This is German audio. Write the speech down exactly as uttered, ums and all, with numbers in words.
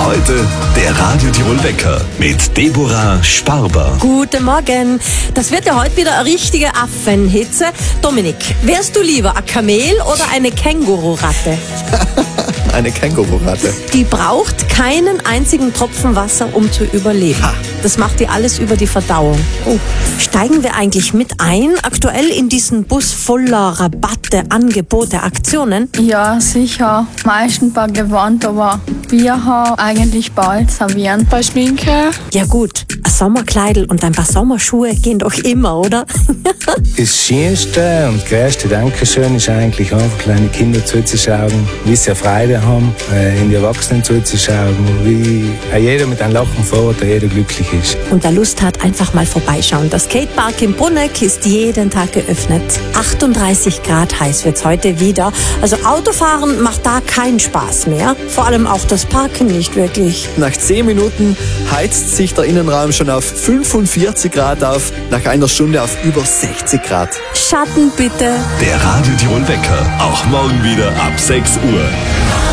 Heute der Radio Tirol Wecker mit Deborah Sparber. Guten Morgen. Das wird ja heute wieder eine richtige Affenhitze. Dominik, wärst du lieber ein Kamel oder eine Kängururatte? Eine Kängururatte. Die braucht keinen einzigen Tropfen Wasser, um zu überleben. Ha. Das macht die alles über die Verdauung. Oh. Steigen wir eigentlich mit ein, aktuell in diesen Bus voller Rabatte, Angebote, Aktionen? Ja, sicher. Meistens bei Gewand, aber wir haben eigentlich bald servieren. Bei Schminke. Ja gut, ein Sommerkleidel und ein paar Sommerschuhe gehen doch immer, oder? Das schönste und größte Dankeschön ist eigentlich einfach kleine Kinder zuzuschauen, wie sie Freude haben, in die Erwachsenen zuzuschauen, wie jeder mit einem Lachen fährt, jeder glücklich ist. Und wer Lust hat, einfach mal vorbeischauen. Das Skatepark im Brunneck ist jeden Tag geöffnet. achtunddreißig Grad heiß wird's heute wieder. Also Autofahren macht da keinen Spaß mehr. Vor allem auch das Parken nicht wirklich. Nach zehn Minuten heizt sich der Innenraum schon auf fünfundvierzig Grad auf, nach einer Stunde auf über sechzig Grad. Schatten bitte. Der Radio Tirol Wecker, auch morgen wieder ab sechs Uhr.